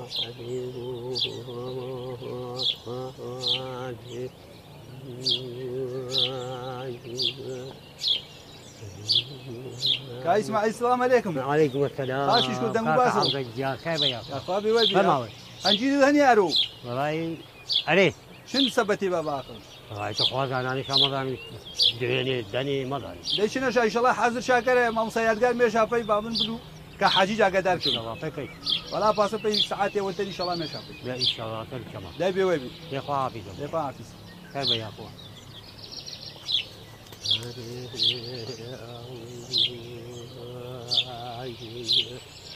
كاي اسماعيل السلام عليكم. وعليكم السلام. خاشي شكون دم باسو. كيف يا اخوابي وبي. فماوي. انجي هني ارو. والله عليه. شنو سبتي باباكم؟ والله تخواز انا شامضان دني دني مضان. ليش انا ان شاء الله حاضر شاكر ما مسياد قال مي شافي بابن بلو كحاجي جا قدر كل. الله فيك. ولا باسبي ساعات وانت ان شاء الله ما شافي. لا ان شاء الله تركما. لا بي وبي. يا اخو حافظ. يا اخو حافظ. كيف يا اخو؟